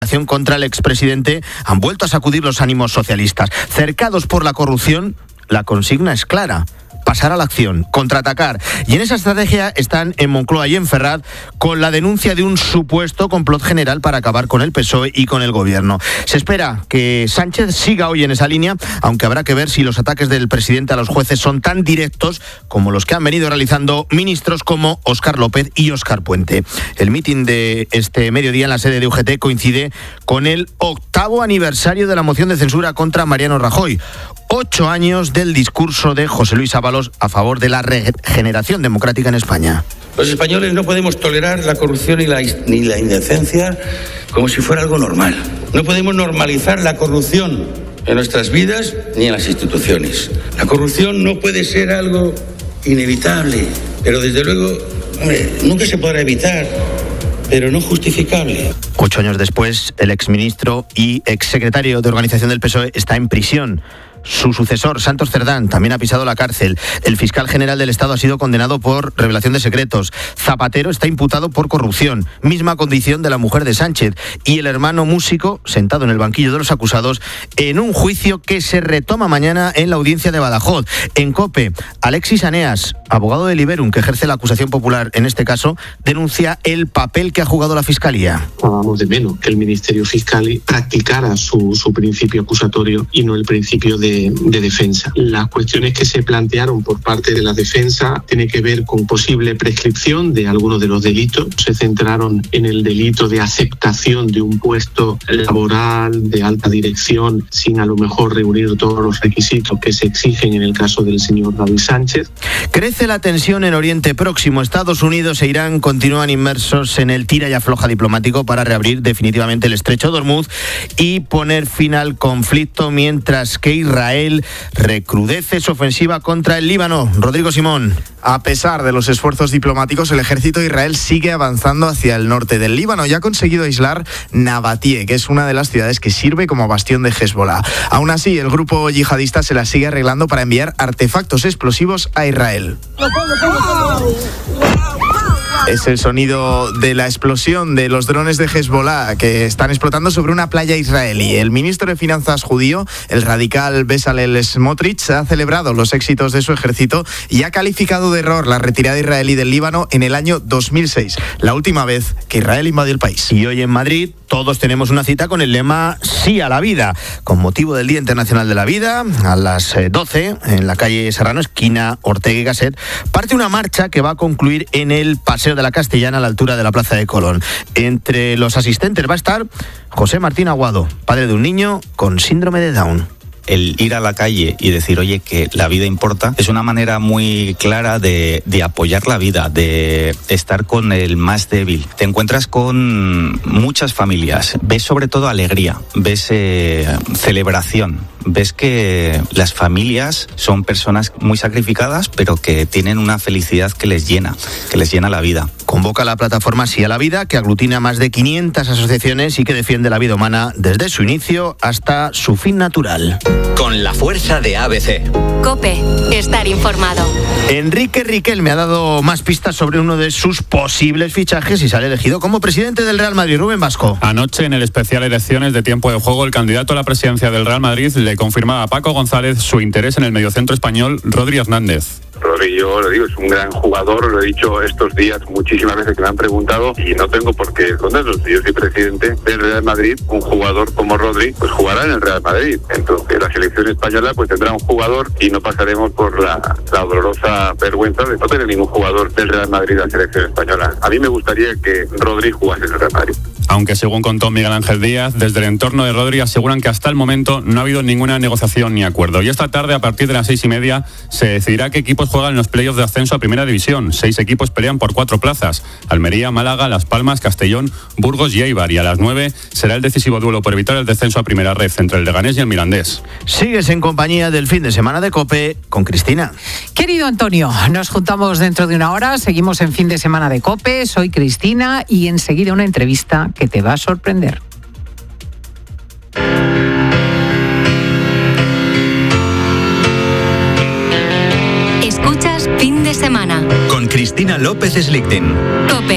contra el expresidente han vuelto a sacudir los ánimos socialistas. Cercados por la corrupción, la consigna es clara: pasar a la acción, contraatacar. Y en esa estrategia están en Moncloa y en Ferraz con la denuncia de un supuesto complot general para acabar con el PSOE y con el gobierno. Se espera que Sánchez siga hoy en esa línea, aunque habrá que ver si los ataques del presidente a los jueces son tan directos como los que han venido realizando ministros como Óscar López y Óscar Puente. El mitin de este mediodía en la sede de UGT coincide con el 8º aniversario de la moción de censura contra Mariano Rajoy. 8 años del discurso de José Luis Ábalos a favor de la regeneración democrática en España. Los españoles no podemos tolerar la corrupción ni la indecencia como si fuera algo normal. No podemos normalizar la corrupción en nuestras vidas ni en las instituciones. La corrupción no puede ser algo inevitable, pero desde luego, nunca se podrá evitar, pero no justificable. 8 años después, el exministro y exsecretario de organización del PSOE está en prisión. Su sucesor, Santos Cerdán, también ha pisado la cárcel. El fiscal general del Estado ha sido condenado por revelación de secretos. Zapatero está imputado por corrupción, misma condición de la mujer de Sánchez. Y el hermano músico, sentado en el banquillo de los acusados, en un juicio que se retoma mañana en la audiencia de Badajoz. En COPE, Alexis Aneas, abogado de Liberum, que ejerce la acusación popular en este caso, denuncia el papel que ha jugado la Fiscalía. Vamos de menos que el Ministerio Fiscal practicara su principio acusatorio y no el principio de defensa. Las cuestiones que se plantearon por parte de la defensa tienen que ver con posible prescripción de algunos de los delitos. Se centraron en el delito de aceptación de un puesto laboral de alta dirección sin a lo mejor reunir todos los requisitos que se exigen en el caso del señor David Sánchez. Crece la tensión en Oriente Próximo. Estados Unidos e Irán continúan inmersos en el tira y afloja diplomático para reabrir definitivamente el estrecho de Hormuz y poner fin al conflicto, mientras que Israel recrudece su ofensiva contra el Líbano. Rodrigo Simón. A pesar de los esfuerzos diplomáticos, el ejército de Israel sigue avanzando hacia el norte del Líbano y ha conseguido aislar Nabatie, que es una de las ciudades que sirve como bastión de Hezbollah. Aún así, el grupo yihadista se la sigue arreglando para enviar artefactos explosivos a Israel. Es el sonido de la explosión de los drones de Hezbollah que están explotando sobre una playa israelí. El ministro de Finanzas judío, el radical Bezalel Smotrich, ha celebrado los éxitos de su ejército y ha calificado de error la retirada israelí del Líbano en el año 2006, la última vez que Israel invadió el país. Y hoy en Madrid todos tenemos una cita con el lema Sí a la vida, con motivo del Día Internacional de la Vida. A las 12, en la calle Serrano, esquina Ortega y Gasset, parte una marcha que va a concluir en el Paseo de la Castellana, a la altura de la Plaza de Colón. Entre los asistentes va a estar José Martín Aguado, padre de un niño con síndrome de Down. El ir a la calle y decir, oye, que la vida importa, es una manera muy clara de apoyar la vida, de estar con el más débil. Te encuentras con muchas familias, ves sobre todo alegría, ves celebración, ves que las familias son personas muy sacrificadas, pero que tienen una felicidad que les llena la vida. Convoca la plataforma Sí a la Vida, que aglutina más de 500 asociaciones y que defiende la vida humana desde su inicio hasta su fin natural. Con la fuerza de ABC. COPE, estar informado. Enrique Riquelme ha dado más pistas sobre uno de sus posibles fichajes y sale elegido como presidente del Real Madrid. Rubén Vasco. Anoche, en el especial Elecciones de Tiempo de Juego, el candidato a la presidencia del Real Madrid le confirmaba a Paco González su interés en el mediocentro español Rodri Hernández. Rodri, yo lo digo, es un gran jugador, lo he dicho estos días muchísimas veces que me han preguntado y no tengo por qué esconderlo. Si yo soy presidente del Real Madrid, un jugador como Rodri, pues jugará en el Real Madrid. Entonces la selección española pues tendrá un jugador y no pasaremos por la dolorosa vergüenza de no tener ningún jugador del Real Madrid en la selección española. A mí me gustaría que Rodri jugase en el Real Madrid. Aunque según contó Miguel Ángel Díaz, desde el entorno de Rodri aseguran que hasta el momento no ha habido ninguna negociación ni acuerdo. Y esta tarde, a partir de las 6:30, se decidirá qué equipos juegan en los playoffs de ascenso a Primera División. 6 equipos pelean por 4 plazas: Almería, Málaga, Las Palmas, Castellón, Burgos y Eibar. Y a las 9 será el decisivo duelo por evitar el descenso a Primera Red entre el Leganés y el Mirandés. Sigues en compañía del fin de semana de COPE con Cristina. Querido Antonio, nos juntamos dentro de una hora, seguimos en fin de semana de COPE, soy Cristina y enseguida una entrevista que te va a sorprender. Escuchas Fin de Semana con Cristina López Slichting. COPE.